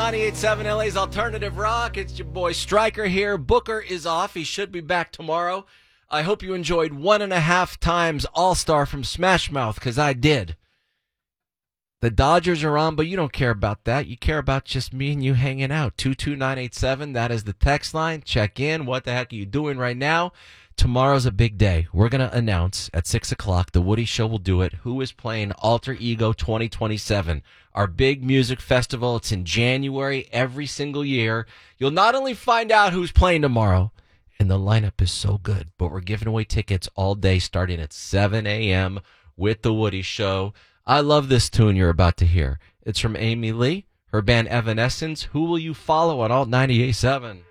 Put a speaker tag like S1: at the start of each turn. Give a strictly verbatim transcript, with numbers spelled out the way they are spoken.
S1: ninety-eight point seven L A's Alternative Rock. It's your boy Stryker here. Booker is off. He should be back tomorrow. I hope you enjoyed one and a half times All-Star from Smash Mouth, because I did. The Dodgers are on, but you don't care about that. You care about just me and you hanging out. two two nine eight seven, that is the text line. Check in. What the heck are you doing right now? Tomorrow's a big day. We're going to announce at six o'clock, The Woody Show will do it, who is playing Alter Ego twenty twenty-seven, our big music festival. It's in January every single year. You'll not only find out who's playing tomorrow, and the lineup is so good, but we're giving away tickets all day starting at seven a.m. with The Woody Show. I love this tune you're about to hear. It's from Amy Lee, her band Evanescence. Who will you follow on Alt ninety-eight point seven?